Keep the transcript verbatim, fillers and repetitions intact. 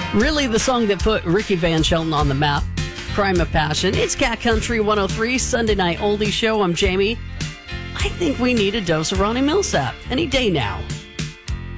Really the song that put Ricky Van Shelton on the map. Crime of Passion. It's Cat Country one oh three, Sunday Night Oldie Show. I'm Jamie. I think we need a dose of Ronnie Millsap any day now.